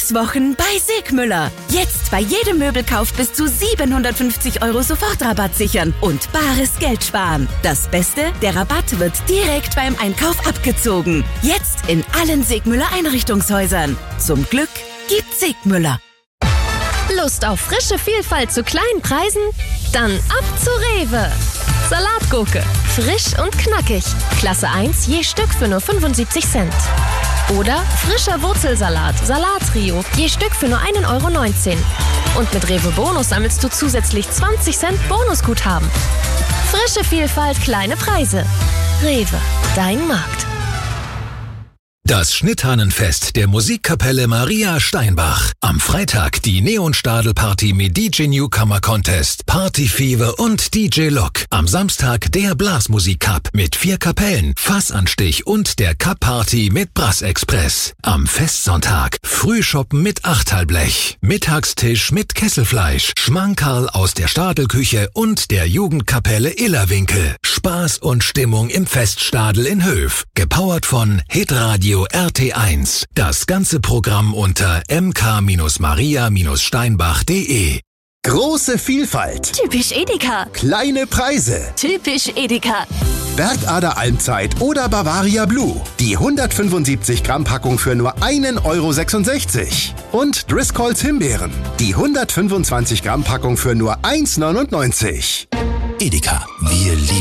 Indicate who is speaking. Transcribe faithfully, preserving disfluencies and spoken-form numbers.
Speaker 1: Glückswochen bei Segmüller. Jetzt bei jedem Möbelkauf bis zu siebenhundertfünfzig Euro Sofortrabatt sichern und bares Geld sparen. Das Beste, der Rabatt wird direkt beim Einkauf abgezogen. Jetzt in allen Segmüller Einrichtungshäusern. Zum Glück gibt Segmüller.
Speaker 2: Lust auf frische Vielfalt zu kleinen Preisen? Dann ab zu Rewe. Salatgurke, frisch und knackig. Klasse eins je Stück für nur fünfundsiebzig Cent. Oder frischer Wurzelsalat, Salattrio, je Stück für nur ein Euro neunzehn. Und mit Rewe Bonus sammelst du zusätzlich zwanzig Cent Bonusguthaben. Frische Vielfalt, kleine Preise. Rewe, dein Markt.
Speaker 3: Das Schnitthahnenfest der Musikkapelle Maria Steinbach. Am Freitag die Neonstadel-Party mit D J Newcomer Contest, Party Fever und D J Lock. Am Samstag der Blasmusik-Cup mit vier Kapellen, Fassanstich und der Cup-Party mit Brass-Express. Am Festsonntag Frühschoppen mit Achtalblech, Mittagstisch mit Kesselfleisch, Schmankerl aus der Stadelküche und der Jugendkapelle Illerwinkel. Spaß und Stimmung im Feststadel in Höf. Gepowert von Hitradio R T eins. Das ganze Programm unter m k maria steinbach punkt de.
Speaker 4: Große Vielfalt.
Speaker 2: Typisch Edeka.
Speaker 4: Kleine Preise.
Speaker 2: Typisch Edeka.
Speaker 4: Bergader Almzeit oder Bavaria Blue. Die hundertfünfundsiebzig Gramm Packung für nur ein Euro sechsundsechzig. Und Driscolls Himbeeren. Die hundertfünfundzwanzig Gramm Packung für nur eins Euro neunundneunzig.
Speaker 3: Edeka, wir lieben